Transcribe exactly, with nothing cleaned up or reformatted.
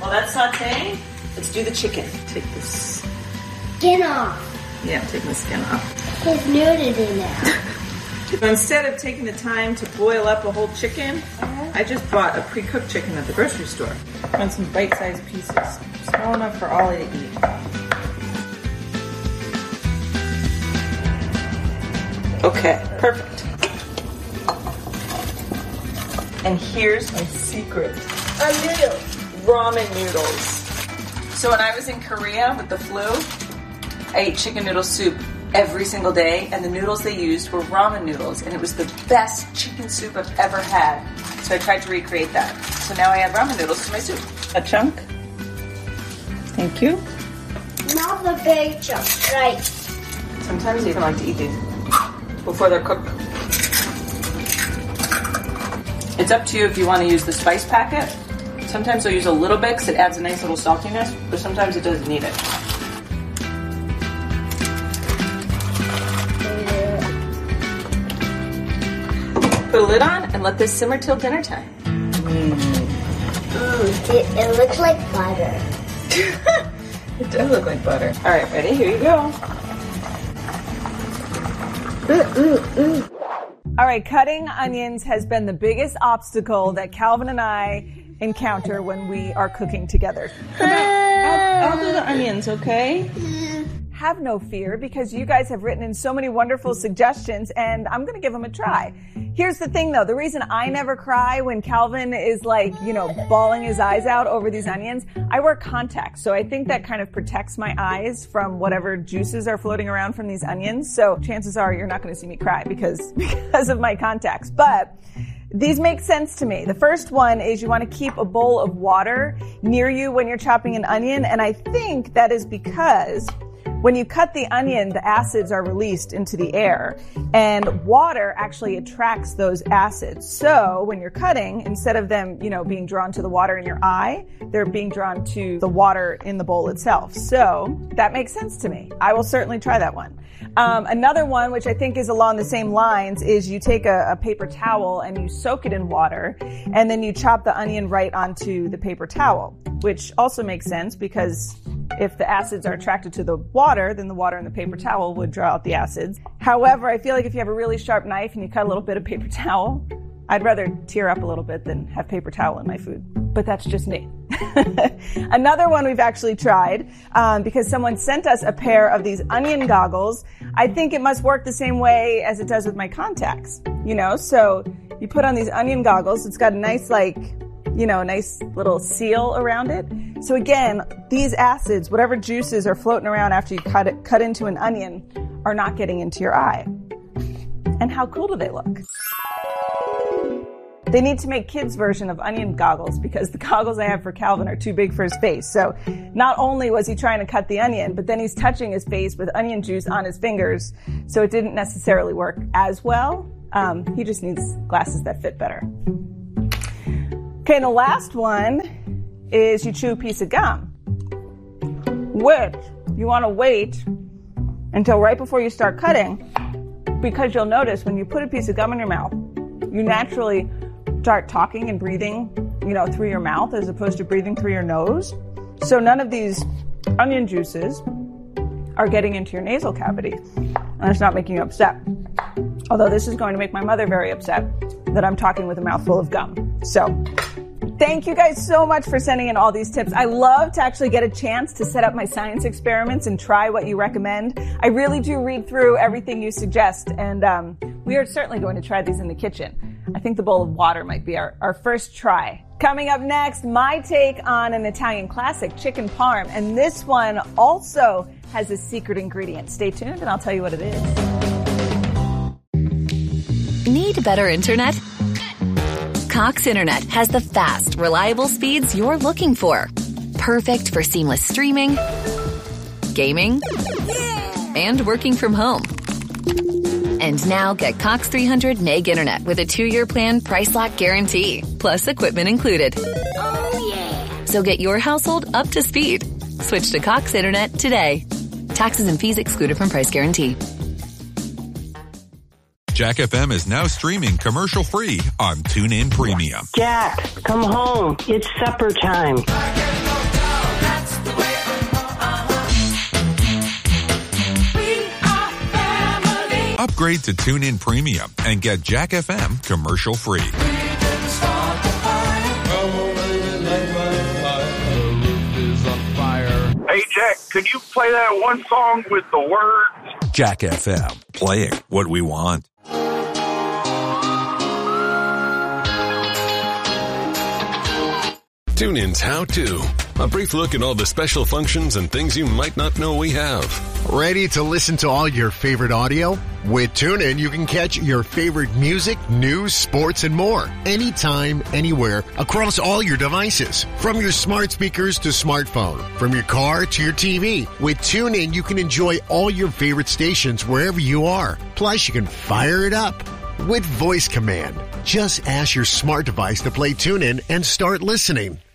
While that's sauteing, let's do the chicken. Take this Skin off. Yeah, I'm taking the skin off. There's nudity now. Instead of taking the time to boil up a whole chicken, uh-huh. I just bought a pre-cooked chicken at the grocery store. I want some bite-sized pieces, small enough for Ollie to eat. Okay, perfect. And here's my secret. A noodle. Ramen noodles. So when I was in Korea with the flu, I ate chicken noodle soup every single day, and the noodles they used were ramen noodles, and it was the best chicken soup I've ever had. So I tried to recreate that. So now I add ramen noodles to my soup. A chunk. Thank you. Not the big chunk, right? Sometimes I even like to eat these before they're cooked. It's up to you if you want to use the spice packet. Sometimes I'll use a little bit because it adds a nice little saltiness, but sometimes it doesn't need it. Put a lid on and let this simmer till dinner time. Mm. Mm, it, it looks like butter. It does look like butter. All right, ready? Here you go. Mm, mm, mm. All right, cutting onions has been the biggest obstacle that Calvin and I encounter when we are cooking together. I'll, I'll do the onions, okay? Have no fear, because you guys have written in so many wonderful suggestions, and I'm going to give them a try. Here's the thing, though. The reason I never cry when Calvin is, like, you know, bawling his eyes out over these onions, I wear contacts, so I think that kind of protects my eyes from whatever juices are floating around from these onions. So chances are you're not going to see me cry because, because of my contacts. But these make sense to me. The first one is you want to keep a bowl of water near you when you're chopping an onion, and I think that is because when you cut the onion, the acids are released into the air, and water actually attracts those acids. So when you're cutting, instead of them, you know, being drawn to the water in your eye, they're being drawn to the water in the bowl itself. So that makes sense to me. I will certainly try that one. Um, another one, which I think is along the same lines, is you take a, a paper towel and you soak it in water, and then you chop the onion right onto the paper towel, which also makes sense because if the acids are attracted to the water, then the water in the paper towel would draw out the acids. However, I feel like if you have a really sharp knife and you cut a little bit of paper towel, I'd rather tear up a little bit than have paper towel in my food. But that's just me. Another one we've actually tried, um, because someone sent us a pair of these onion goggles. I think it must work the same way as it does with my contacts. You know, so you put on these onion goggles. It's got a nice, like, you know, a nice little seal around it. So again, these acids, whatever juices are floating around after you cut it, cut into an onion, are not getting into your eye. And how cool do they look? They need to make kids' version of onion goggles because the goggles I have for Calvin are too big for his face. So not only was he trying to cut the onion, but then he's touching his face with onion juice on his fingers. So it didn't necessarily work as well. Um, he just needs glasses that fit better. Okay, and the last one is you chew a piece of gum, which you want to wait until right before you start cutting, because you'll notice when you put a piece of gum in your mouth, you naturally start talking and breathing, you know, through your mouth as opposed to breathing through your nose. So none of these onion juices are getting into your nasal cavity, and it's not making you upset. Although this is going to make my mother very upset that I'm talking with a mouthful of gum. So thank you guys so much for sending in all these tips. I love to actually get a chance to set up my science experiments and try what you recommend. I really do read through everything you suggest, and um, we are certainly going to try these in the kitchen. I think the bowl of water might be our, our first try. Coming up next, my take on an Italian classic, chicken parm, and this one also has a secret ingredient. Stay tuned and I'll tell you what it is. Need better internet? Cox Internet has the fast, reliable speeds you're looking for. Perfect for seamless streaming, gaming, and working from home. And now get Cox three hundred meg internet with a two-year plan price lock guarantee, plus equipment included. Oh, yeah. So get your household up to speed. Switch to Cox Internet today. Taxes and fees excluded from price guarantee. Jack F M is now streaming commercial-free on TuneIn Premium. Jack, come home. It's supper time. Upgrade to TuneIn Premium and get Jack F M commercial free. Hey, Jack, could you play that one song with the words? Jack F M, playing what we want. TuneIn's How To. A brief look at all the special functions and things you might not know we have. Ready to listen to all your favorite audio? With TuneIn, you can catch your favorite music, news, sports, and more. Anytime, anywhere, across all your devices. From your smart speakers to smartphone. From your car to your T V. With TuneIn, you can enjoy all your favorite stations wherever you are. Plus, you can fire it up with voice command. Just ask your smart device to play TuneIn and start listening.